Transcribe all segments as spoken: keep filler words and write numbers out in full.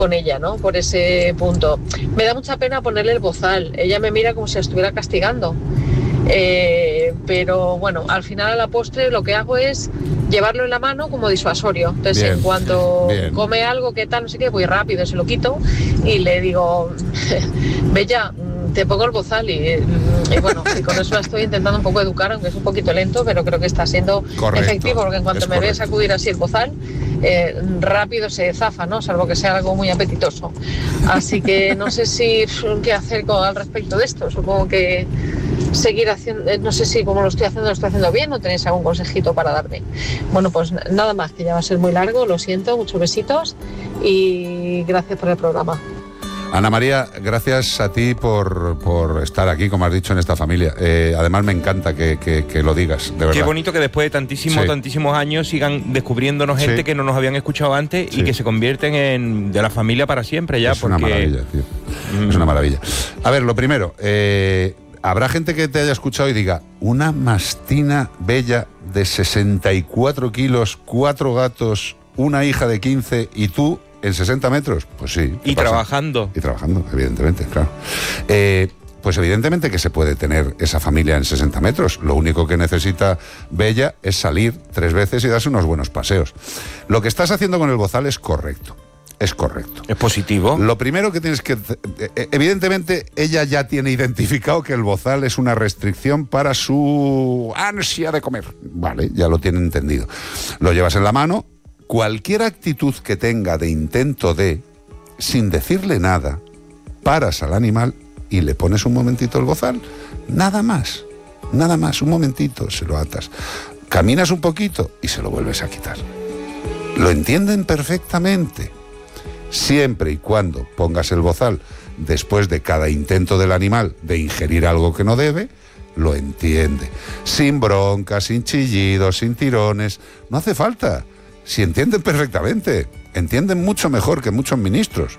con ella, ¿no? Por ese punto. Me da mucha pena ponerle el bozal. Ella me mira como si la estuviera castigando. Eh, pero bueno, al final a la postre lo que hago es llevarlo en la mano como disuasorio. Entonces, bien, en cuanto bien. come algo que tal, no sé qué, voy rápido, se lo quito y le digo, Bella, te pongo el bozal y, y bueno, y con eso la estoy intentando un poco educar, aunque es un poquito lento, pero creo que está siendo correcto, efectivo, porque en cuanto me ve sacudir así el bozal, eh, rápido se zafa, ¿no? Salvo que sea algo muy apetitoso. Así que no sé si qué hacer con, al respecto de esto. Supongo que seguir haciendo, no sé si como lo estoy haciendo, lo estoy haciendo bien, o tenéis algún consejito para darme. Bueno, pues nada más, que ya va a ser muy largo, lo siento, muchos besitos y gracias por el programa. Ana María, gracias a ti por, por estar aquí, como has dicho, en esta familia. Eh, además me encanta que, que, que lo digas, de verdad. Qué bonito que después de tantísimos, sí. tantísimos años sigan descubriéndonos gente sí. que no nos habían escuchado antes sí. y que se convierten en de la familia para siempre ya. Es porque... una maravilla, tío. Mm. Es una maravilla. A ver, lo primero, eh, habrá gente que te haya escuchado y diga, una mastina bella de sesenta y cuatro kilos, cuatro gatos, una hija de quince y tú en sesenta metros, pues sí. Y pasa? trabajando. Y trabajando, evidentemente, claro. Eh, pues evidentemente que se puede tener esa familia en sesenta metros. Lo único que necesita Bella es salir tres veces y darse unos buenos paseos. Lo que estás haciendo con el bozal es correcto. Es correcto. Es positivo. Lo primero que tienes que... Evidentemente, ella ya tiene identificado que el bozal es una restricción para su ansia de comer. Vale, ya lo tiene entendido. Lo llevas en la mano. Cualquier actitud que tenga de intento de, sin decirle nada, paras al animal y le pones un momentito el bozal. Nada más, nada más, un momentito, se lo atas. Caminas un poquito y se lo vuelves a quitar. Lo entienden perfectamente. Siempre y cuando pongas el bozal después de cada intento del animal de ingerir algo que no debe, lo entiende. Sin bronca, sin chillidos, sin tirones. No hace falta. Si entienden perfectamente, entienden mucho mejor que muchos ministros.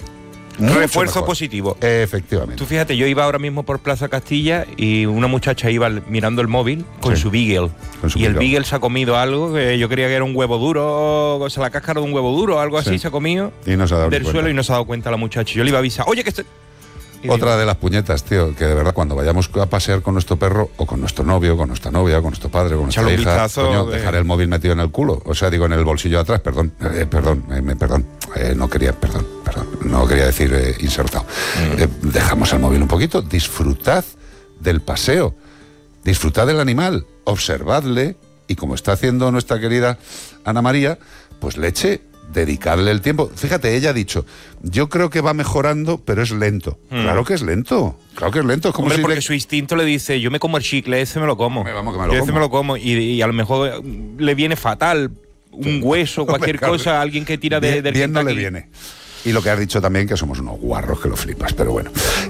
Mucho Refuerzo mejor. positivo. Efectivamente. Tú fíjate, yo iba ahora mismo por Plaza Castilla y una muchacha iba mirando el móvil con sí. su Beagle. Con su y Beagle. El Beagle se ha comido algo que yo creía que era un huevo duro, o sea, la cáscara de un huevo duro, algo así sí. se ha comido y no se ha dado del cuenta. suelo y no se ha dado cuenta la muchacha. Yo le iba a avisar, oye, que estoy... Otra de las puñetas, tío, que de verdad cuando vayamos a pasear con nuestro perro o con nuestro novio, con nuestra novia, con nuestro padre, con nuestra hija, coño, de... dejar el móvil metido en el culo, o sea, digo en el bolsillo de atrás, perdón, eh, perdón, eh, me, perdón, eh, no quería, perdón, perdón, no quería decir eh, insertado. Mm. Eh, dejamos el móvil un poquito, disfrutad del paseo, disfrutad del animal, observadle y como está haciendo nuestra querida Ana María, pues le eche dedicarle el tiempo. Fíjate, ella ha dicho, yo creo que va mejorando, pero es lento. Mm. Claro que es lento, claro que es lento. Es como Hombre, si porque le... su instinto le dice, yo me como el chicle, ese me lo como. Me vamos, que me lo ese como. me lo como. Y, y a lo mejor le viene fatal un hueso, cualquier Hombre, cosa, alguien que tira de, bien, del bien no le Kentucky. viene. Y lo que has dicho también, que somos unos guarros que lo flipas, pero bueno.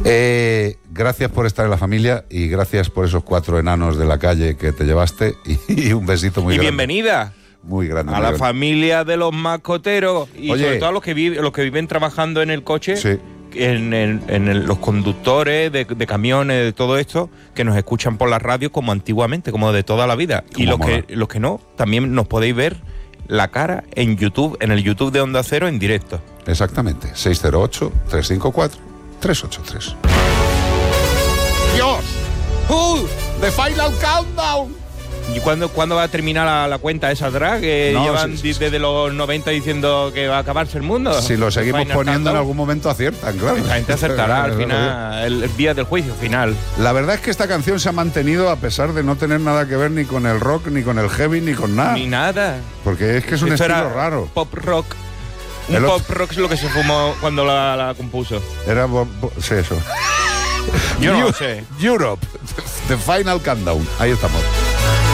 Eh, gracias por estar en la familia y gracias por esos cuatro enanos de la calle que te llevaste y, y un besito muy y grande. Y bienvenida. Muy grande. A muy la grande. familia de los mascoteros y Oye, sobre todo a los que, vive, los que viven trabajando en el coche, sí. en, en, en el, los conductores de, de camiones, de todo esto, que nos escuchan por la radio como antiguamente, como de toda la vida. Y los que, los que no, también nos podéis ver la cara en YouTube, en el YouTube de Onda Cero en directo. Exactamente, seis cero ocho, tres cinco cuatro, tres ocho tres. ¡Dios! ¡Uh! ¡The Final Countdown! ¿Y cuándo, cuándo va a terminar la, la cuenta esa drag? Que no, llevan sí, sí. desde los noventa diciendo que va a acabarse el mundo. Si lo seguimos Final poniendo Countdown, en algún momento aciertan, claro. La gente acertará al final, el, el día del juicio final. La verdad es que esta canción se ha mantenido a pesar de no tener nada que ver ni con el rock, ni con el heavy, ni con nada. Ni nada. Porque es que es un Esto estilo era raro. Pop rock. Un el pop rock es lo que se fumó cuando la, la compuso. Era... Bo, bo, sí, eso. Yo no lo sé. Europe, The Final Countdown. Ahí estamos.